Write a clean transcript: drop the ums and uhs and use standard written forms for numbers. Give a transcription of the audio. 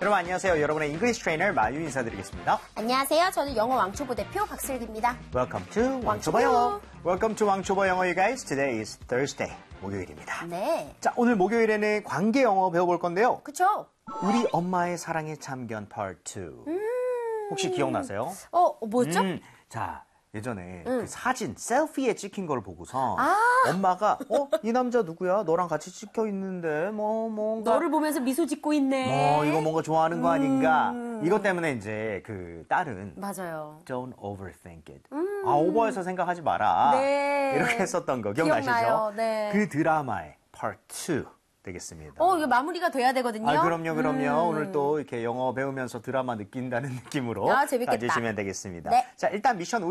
여러분 안녕하세요. 여러분의 잉글리시 트레이너 마유 인사드리겠습니다. 안녕하세요. 저는 영어 왕초보 대표 박슬기입니다. Welcome to 왕초보 영어. Welcome to 왕초보 영어, you guys. Today is Thursday. 목요일입니다. 네. 자, 오늘 목요일에는 관계 영어 배워볼 건데요. 그쵸? 우리 엄마의 사랑에 참견 Part 2. 혹시 기억나세요? 뭐였죠? 자, 예전에 그 사진, 셀피에 찍힌 걸 보고서 아. 엄마가 이 남자 누구야? 너랑 같이 찍혀 있는데 뭔가 너를 보면서 미소 짓고 있네. 이거 뭔가 좋아하는 거 아닌가? 이것 때문에 이제 그 딸은 맞아요. Don't overthink it. 오버해서 생각하지 마라. 네. 이렇게 했었던 거 기억나시죠? 기억나요. 네. 그 드라마의 Part 2 되겠습니다. 이거 마무리가 돼야 되거든요. 그럼요. 오늘 또 이렇게 영어 배우면서 드라마 느낀다는 느낌으로 재밌겠다. 가주시면 되겠습니다. 네. 자, 일단 미션